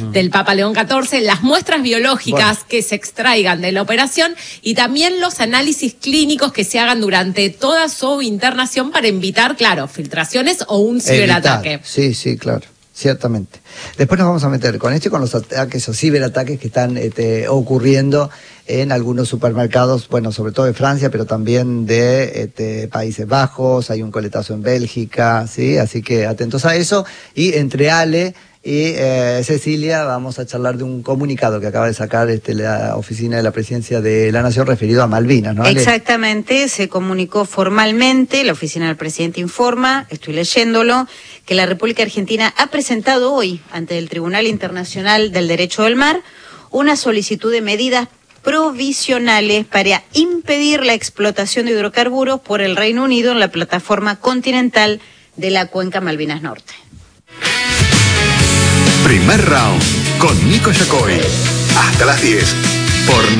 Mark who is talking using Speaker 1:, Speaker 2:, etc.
Speaker 1: del Papa León XIV, las muestras biológicas que se extraigan de la operación y también los análisis clínicos que se hagan durante toda su internación para evitar, claro, filtraciones o un ciberataque.
Speaker 2: Sí, claro. Ciertamente. Después nos vamos a meter con esto y con los ataques o ciberataques que están ocurriendo en algunos supermercados, bueno, sobre todo de Francia, pero también de Países Bajos. Hay un coletazo en Bélgica, ¿sí? Así que atentos a eso. Y entre Ale y Cecilia vamos a charlar de un comunicado que acaba de sacar la Oficina de la Presidencia de la Nación referido a Malvinas, ¿no, Ale?
Speaker 3: Exactamente, se comunicó formalmente, la Oficina del Presidente informa, estoy leyéndolo, que la República Argentina ha presentado hoy ante el Tribunal Internacional del Derecho del Mar una solicitud de medidas provisionales para impedir la explotación de hidrocarburos por el Reino Unido en la plataforma continental de la Cuenca Malvinas Norte.
Speaker 4: Primer round con Nico Yacoy. Hasta las 10 por